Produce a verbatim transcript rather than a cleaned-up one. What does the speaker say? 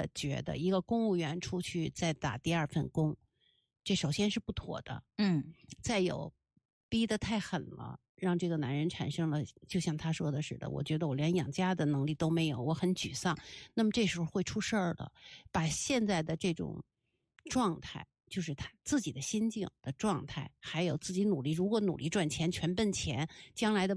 觉得一个公务员出去再打第二份工，这首先是不妥的。 嗯， 再有逼得太狠了，让这个男人产生了就像他说的似的，我觉得我连养家的能力都没有，我很沮丧。那么这时候会出事儿的。把现在的这种状态，就是他自己的心境的状态，还有自己努力，如果努力赚钱全奔钱，将来的